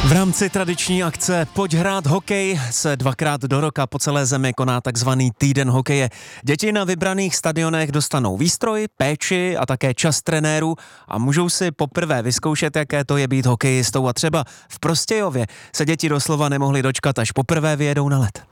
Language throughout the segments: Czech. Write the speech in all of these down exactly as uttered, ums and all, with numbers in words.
V rámci tradiční akce Pojď hrát hokej se dvakrát do roka po celé zemi koná takzvaný týden hokeje. Děti na vybraných stadionech dostanou výstroj, péči a také čas trenérů a můžou si poprvé vyzkoušet, jaké to je být hokejistou. A třeba v Prostějově se děti doslova nemohly dočkat, až poprvé vyjedou na led.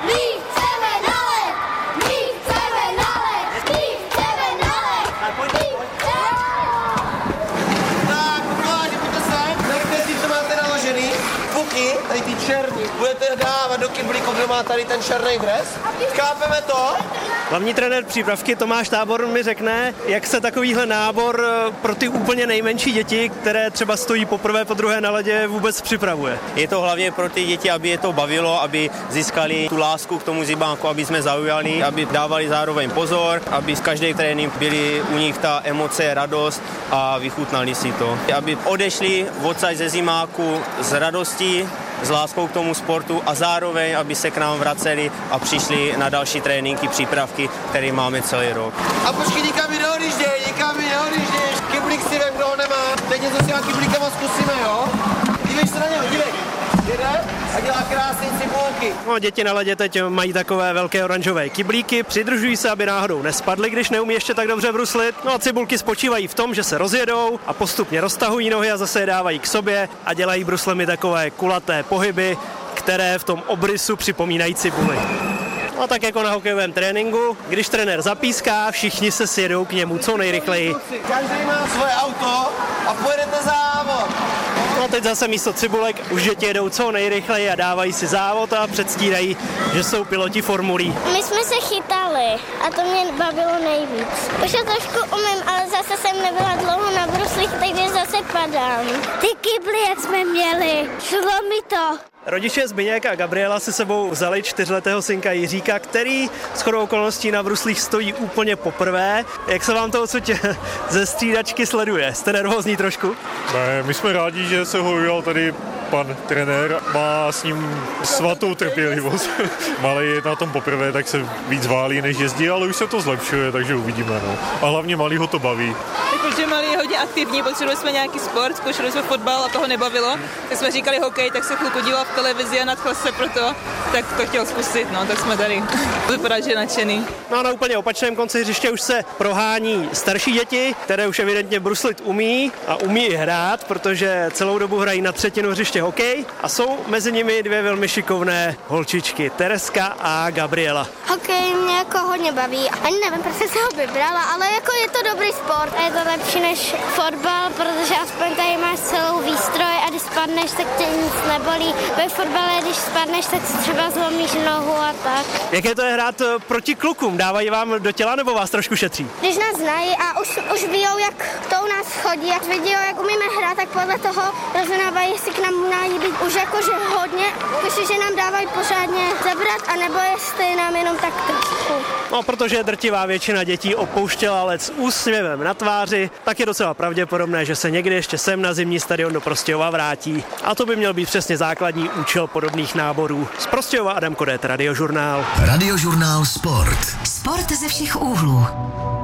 Tady ty černý, budete dávat do kyblíku, kdo má tady ten černý dres? Chápeme to? Hlavní trenér přípravky Tomáš Tábor mi řekne, jak se takovýhle nábor pro ty úplně nejmenší děti, které třeba stojí poprvé, po druhé na ledě, vůbec připravuje. Je to hlavně pro ty děti, aby je to bavilo, aby získali tu lásku k tomu zibánku, aby jsme zaujali, aby dávali zároveň pozor, aby z každé trénink byly u nich ta emoce, radost a vychutnali si to. Aby odešli odsaď ze zimáku s radostí, s láskou k tomu sportu a zároveň, aby se k nám vraceli a přišli na další tréninky, přípravky, které máme celý rok. A počkej, nikam mi neodjížděj, nikam mi neodjížděj. Kyblík si vem, kdo ho nemá. Teď něco s těma kyblíkama zkusíme, jo? Dívej se na něho, dívej. Jede a dělá krásný cibulky. No, děti na ledě teď mají takové velké oranžové kyblíky, přidržují se, aby náhodou nespadly, když neumí ještě tak dobře bruslit. No a cibulky spočívají v tom, že se rozjedou a postupně roztahují nohy a zase je dávají k sobě a dělají bruslemi takové kulaté pohyby, které v tom obrysu připomínají cibuly. No tak jako na hokejovém tréninku, když trenér zapíská, všichni se sjedou k němu co nejrychleji. Každý má svoje auto a pojedete závod. No teď zase místo cibulek už děti jedou co nejrychleji a dávají si závod a předstírají, že jsou piloti formulí. My jsme se chytali a to mě bavilo nejvíc. Už to trošku umím, ale zase jsem nebyla dlouho na bruslích, takže zase padám. Ty kybly, jak jsme měli, šlo mi to. Rodiče Zbyněk a Gabriela si sebou vzali čtyřletého synka Jiříka, který shodou okolností na bruslích stojí úplně poprvé. Jak se vám to odsud ze střídačky sleduje? Jste nervózní trošku? Ne, my jsme rádi, že se ho ujal tady pan trenér, má s ním svatou trpělivost. Malý je na tom poprvé, tak se víc válí, než jezdí, ale už se to zlepšuje, takže uvidíme. No. A hlavně malý ho to baví. Protože malý je hodně aktivní, potřebovali jsme nějaký sport, zkoušeli jsme fotbal a toho nebavilo. Tak jsme říkali hokej, tak se chvilku díval v televizi a nadchl se proto, tak to chtěl zkusit, no, tak jsme tady. Vypadá, že je nadšený. No a na úplně opačném konci hřiště už se prohání starší děti, které už evidentně bruslit umí a umí i hrát, protože celou dobu hrají na třetinu hřiště hokej a jsou mezi nimi dvě velmi šikovné holčičky, Tereska a Gabriela. Hokej mě jako hodně baví. Ani nevím, proč jsem se ho vybrala, ale jako je to dobrý sport a je to lepší než fotbal, protože aspoň tady máš celou výstroj a když spadneš, tak tě nic nebolí. Ve fotbale, když spadneš, tak si třeba zlomíš nohu a tak. Jaké to je hrát proti klukům? Dávají vám do těla nebo vás trošku šetří? Když nás znají a už, už víjou, jak to u nás chodí, jak vidí, jak umíme hrát, tak podle toho rozhodnávají, jestli k nám mají být už jakože hodně, protože nám dávají pořádně zabrat, anebo jestli nám jenom tak trošku. No, protože drtivá většina dětí opouštěla led s úsměvem na tváři, tak je docela pravděpodobné, že se někdy ještě sem na zimní stadion do Prostějova vrátí. A to by měl být přesně základní účel podobných náborů. Z Prostějova Adam Kodet, Radiožurnál. Radiožurnál Sport. Sport ze všech úhlů.